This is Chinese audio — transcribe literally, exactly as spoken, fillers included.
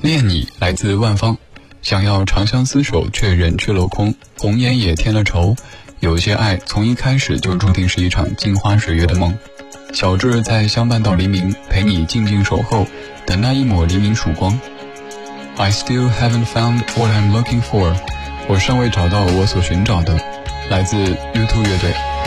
恋你来自万芳，想要长相厮守却人去楼空，红颜也添了愁。有些爱从一开始就注定是一场镜花水月的梦。小智在相伴到黎明，陪你静静守候，等那一抹黎明曙光。I still haven't found what I'm looking for， 我尚未找到我所寻找的。来自 U 二 乐队。